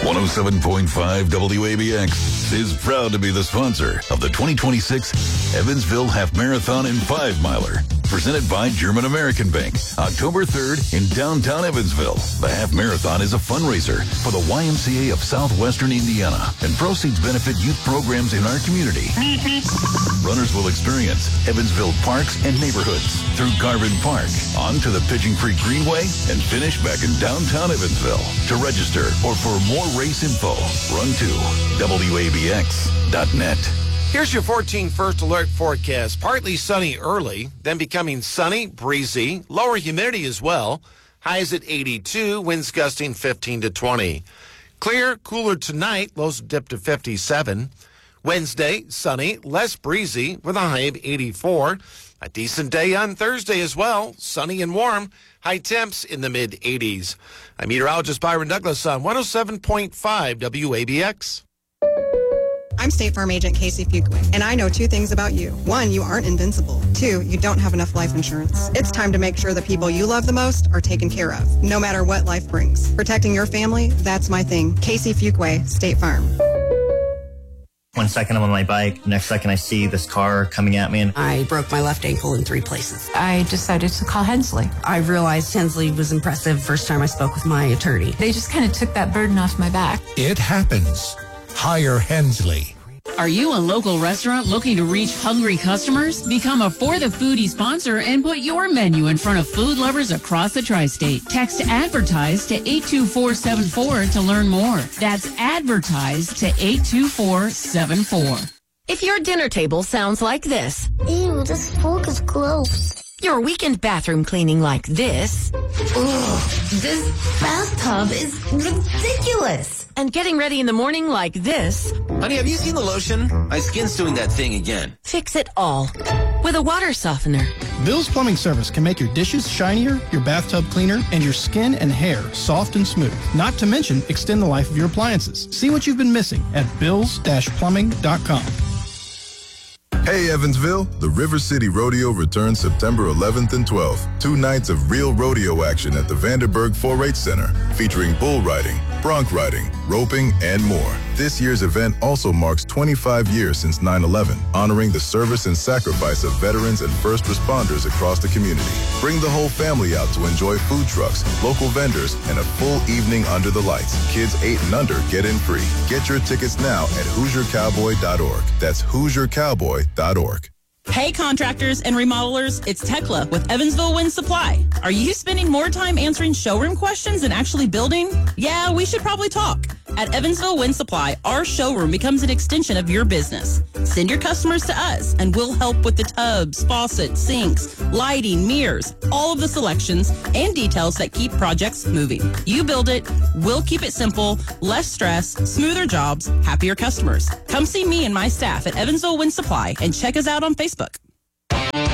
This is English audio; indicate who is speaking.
Speaker 1: 107.5 WABX is proud to be the sponsor of the 2026 Evansville Half Marathon and 5-Miler. Presented by German American Bank, October 3rd in downtown Evansville. The Half Marathon is a fundraiser for the YMCA of Southwestern Indiana, and proceeds benefit youth programs in our community. Runners will experience Evansville parks and neighborhoods through Garvin Park, onto the Pigeon Creek Greenway, and finish back in downtown Evansville. To register or for more race info, run to WABX.net.
Speaker 2: Here's your 14 first alert forecast. Partly sunny early, then becoming sunny, breezy, lower humidity as well. Highs at 82, winds gusting 15 to 20. Clear, cooler tonight, lows dip to 57. Wednesday, sunny, less breezy with a high of 84. A decent day on Thursday as well, sunny and warm. High temps in the mid-80s. I'm meteorologist Byron Douglas on 107.5 WABX.
Speaker 3: I'm State Farm Agent Casey Fuqua, and I know two things about you. One, you aren't invincible. Two, you don't have enough life insurance. It's time to make sure the people you love the most are taken care of, no matter what life brings. Protecting your family, that's my thing. Casey Fuqua, State Farm.
Speaker 4: 1 second I'm on my bike, next second I see this car coming at me. And
Speaker 5: I broke my left ankle in 3 places.
Speaker 6: I decided to call Hensley.
Speaker 5: I realized Hensley was impressive first time I spoke with my attorney.
Speaker 6: They just kind of took that burden off my back.
Speaker 7: It happens. Hire Hensley.
Speaker 8: Are you a local restaurant looking to reach hungry customers? Become a For the Foodie sponsor and put your menu in front of food lovers across the tri-state. Text ADVERTISE to 82474 to learn more. That's ADVERTISE to 82474.
Speaker 9: If your dinner table sounds like this.
Speaker 10: Ew, this fork is gross.
Speaker 9: Your weekend bathroom cleaning like this.
Speaker 10: Ugh, this bathtub is ridiculous.
Speaker 9: And getting ready in the morning like this.
Speaker 11: Honey, have you seen the lotion? My skin's doing that thing again.
Speaker 9: Fix it all with a water softener.
Speaker 12: Bill's Plumbing Service can make your dishes shinier, your bathtub cleaner, and your skin and hair soft and smooth. Not to mention, extend the life of your appliances. See what you've been missing at bills-plumbing.com.
Speaker 13: Hey Evansville, the River City Rodeo returns September 11th and 12th. 2 nights of real rodeo action at the Vanderburg 4-H Center, featuring bull riding, bronc riding, roping, and more. This year's event also marks 25 years since 9/11, honoring the service and sacrifice of veterans and first responders across the community. Bring the whole family out to enjoy food trucks, local vendors, and a full evening under the lights. Kids 8 and under get in free. Get your tickets now at HoosierCowboy.org. That's HoosierCowboy.org.
Speaker 14: Hey contractors and remodelers, it's Tekla with Evansville Wind Supply. Are you spending more time answering showroom questions than actually building? Yeah, we should probably talk. At Evansville Wind Supply, our showroom becomes an extension of your business. Send your customers to us and we'll help with the tubs, faucets, sinks, lighting, mirrors, all of the selections and details that keep projects moving. You build it, we'll keep it simple, less stress, smoother jobs, happier customers. Come see me and my staff at Evansville Wind Supply and check us out on Facebook.